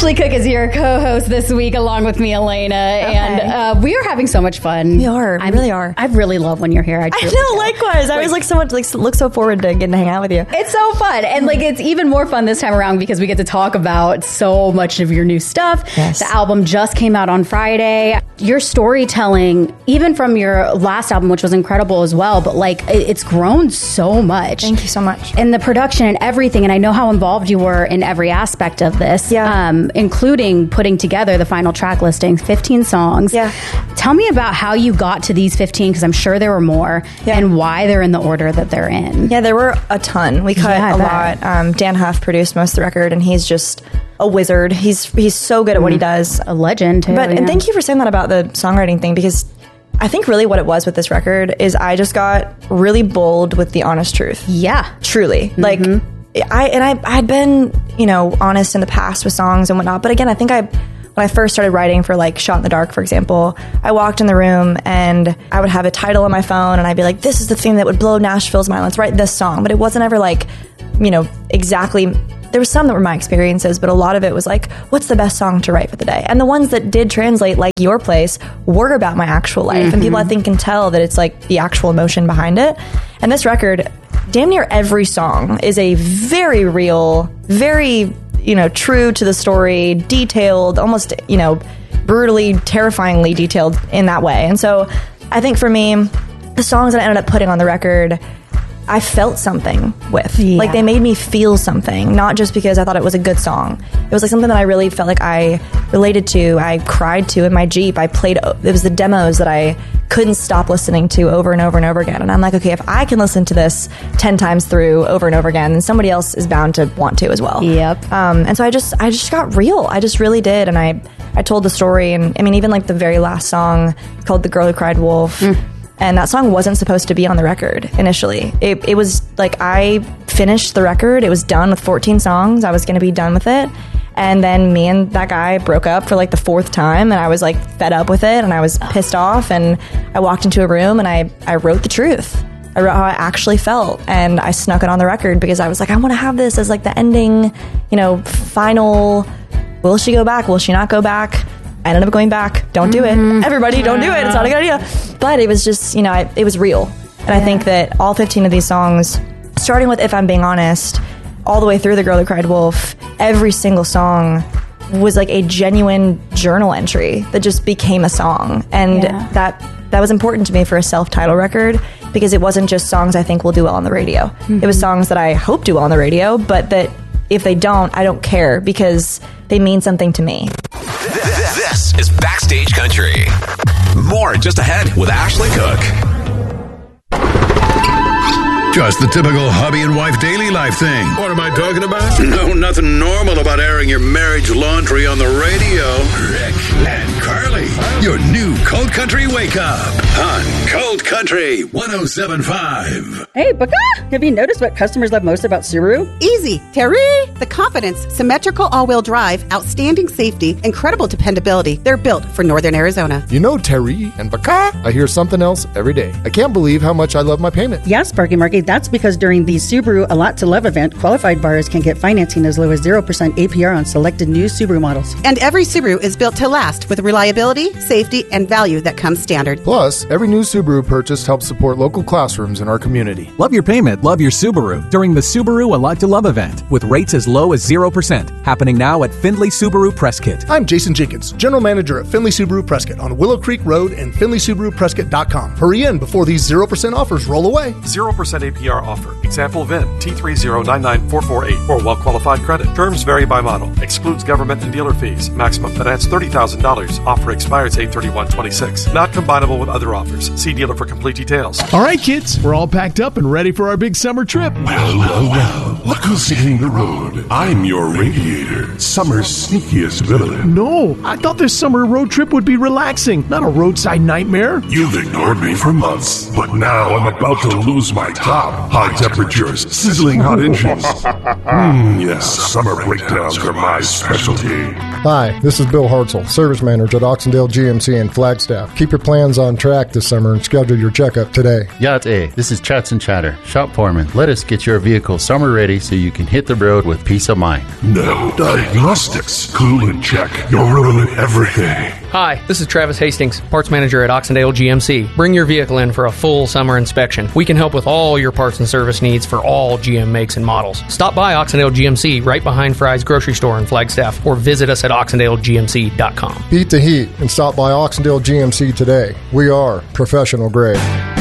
Ashley Cook is your co-host this week, along with me, Elena, and we are having so much fun. We are. We really are. I really love when you're here. I know, likewise. I was look so forward to getting to hang out with you. It's so fun, and it's even more fun this time around because we get to talk about so much of your new stuff. Yes. The album just came out on Friday. Your storytelling, even from your last album, which was incredible as well, but it's grown so much. Thank you so much. And the production and everything, and I know how involved you were in every aspect of this, including putting together the final track listing, 15 songs. Yeah. Tell me about how you got to these 15, because I'm sure there were more, and why they're in the order that they're in. Yeah, there were a ton. We cut a lot. Dan Huff produced most of the record, and he's just a wizard. He's so good at what he does. A legend, too. And thank you for saying that about the songwriting thing, because I think really what it was with this record is I just got really bold with the honest truth. Yeah. Truly. Mm-hmm. I'd been, honest in the past with songs and whatnot. But again, I think when I first started writing for Shot in the Dark, for example, I walked in the room and I would have a title on my phone and I'd be like, this is the thing that would blow Nashville's mind. Let's write this song. But it wasn't ever exactly. There was some that were my experiences, but a lot of it was what's the best song to write for the day? And the ones that did translate, like Your Place, were about my actual life. Mm-hmm. And people, I think, can tell that it's the actual emotion behind it. And this record, damn near every song is a very real, very, true to the story, detailed, almost, brutally, terrifyingly detailed in that way. And so I think for me, the songs that I ended up putting on the record, I felt something with. Yeah. They made me feel something, not just because I thought it was a good song. It was something that I really felt like I related to, I cried to in my Jeep. It was the demos that I couldn't stop listening to over and over and over again. And I'm like, okay, if I can listen to this 10 times through over and over again, then somebody else is bound to want to as well. Yep. And so I just got real. I just really did. And I told the story. And I mean, even the very last song called The Girl Who Cried Wolf, and that song wasn't supposed to be on the record initially. It was I finished the record. It was done with 14 songs. I was going to be done with it. And then me and that guy broke up for the fourth time. And I was fed up with it. And I was pissed off. And I walked into a room and I wrote the truth. I wrote how I actually felt. And I snuck it on the record because I was I want to have this as the ending, final. Will she go back? Will she not go back? I ended up going back. Don't do it. Everybody, don't do it. It's not a good idea. But it was just, it was real. And I think that all 15 of these songs, starting with If I'm Being Honest, all the way through The Girl Who Cried Wolf, every single song was a genuine journal entry that just became a song. And that was important to me for a self-titled record, because it wasn't just songs I think will do well on the radio. It was songs that I hope do well on the radio, but that if they don't, I don't care, because they mean something to me. This is Backstage Country. More just ahead with Ashley Cook. Just the typical hubby and wife daily life thing. What am I talking about? No, nothing normal about airing your marriage laundry on the radio. Rick and Carly, your new Cold Country Wake Up on Cold Country 107.5. Hey, Baka, have you noticed what customers love most about Subaru? Easy, Terry. The confidence, symmetrical all-wheel drive, outstanding safety, incredible dependability. They're built for Northern Arizona. Terry and Baka, I hear something else every day. I can't believe how much I love my payment. Yes, Sparky Marky, that's because during the Subaru A Lot to Love event, qualified buyers can get financing as low as 0% APR on selected new Subaru models. And every Subaru is built to last with reliability, safety, and value that comes standard. Plus, every new Subaru purchase helps support local classrooms in our community. Love your payment, love your Subaru during the Subaru A Lot to Love event with rates as low as 0%. Happening now at Findlay Subaru Prescott. I'm Jason Jenkins, General Manager at Findlay Subaru Prescott on Willow Creek Road and FindlaySubaruPrescott.com. Hurry in before these 0% offers roll away. 0% APR offer. Example VIN T3099448 or well-qualified credit. Terms vary by model. Excludes government and dealer fees. Maximum finance $30,000. Offer expires 8/31/26. Not combinable with other offers. See dealer for complete details. All right, kids, we're all packed up and ready for our big summer trip. Well, look who's hitting the road. I'm your radiator, summer's sneakiest villain. No, I thought this summer road trip would be relaxing, not a roadside nightmare. You've ignored me for months, but now I'm about to lose my top. High temperatures, sizzling hot inches. Yes, summer breakdowns are my specialty. Hi, this is Bill Hartzell, Service Manager at Oxendale GMC in Flagstaff. Keep your plans on track this summer and schedule your checkup today. Yacht A, this is Chats and Chatter, Shop Foreman. Let us get your vehicle summer ready ready so you can hit the road with peace of mind. No diagnostics. Coolant check. You're ruining everything. Hi, this is Travis Hastings, parts manager at Oxendale GMC. Bring your vehicle in for a full summer inspection. We can help with all your parts and service needs for all GM makes and models. Stop by Oxendale GMC right behind Fry's grocery store in Flagstaff or visit us at oxendalegmc.com. Beat the heat and stop by Oxendale GMC today. We are professional grade.